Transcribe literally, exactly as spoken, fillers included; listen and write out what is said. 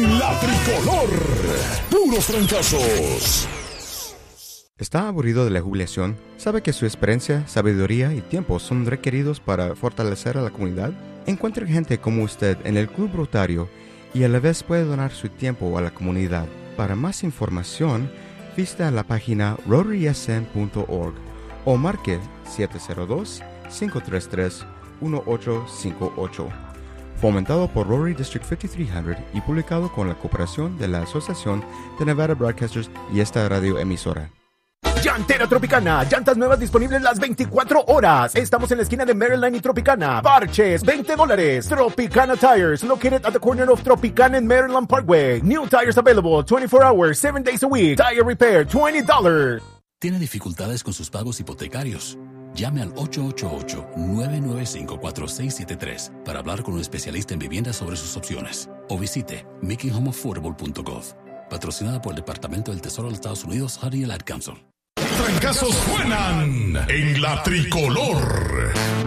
en la tricolor. Puros trancazos. ¿Está aburrido de la jubilación? ¿Sabe que su experiencia, sabiduría y tiempo son requeridos para fortalecer a la comunidad? Encuentre gente como usted en el Club Rotario y a la vez puede donar su tiempo a la comunidad. Para más información, visita la página rotary s n punto org o marque siete cero dos, cinco tres tres, uno ocho cinco ocho. Fomentado por Rotary District cincuenta y tres cien y publicado con la cooperación de la Asociación de Nevada Broadcasters y esta radio emisora. Llantera Tropicana, llantas nuevas disponibles las veinticuatro horas. Estamos en la esquina de Maryland y Tropicana. Parches, veinte dólares. Tropicana Tires, located at the corner of Tropicana and Maryland Parkway. New tires available twenty-four hours, seven days a week. Tire repair, twenty dollars. ¿Tiene dificultades con sus pagos hipotecarios? Llame al ocho ocho ocho, nueve nueve cinco, cuatro seis siete tres para hablar con un especialista en vivienda sobre sus opciones. O visite making home affordable punto gov. Patrocinada por el Departamento del Tesoro de los Estados Unidos, Honey Ad Council. Trancazos suenan en la tricolor.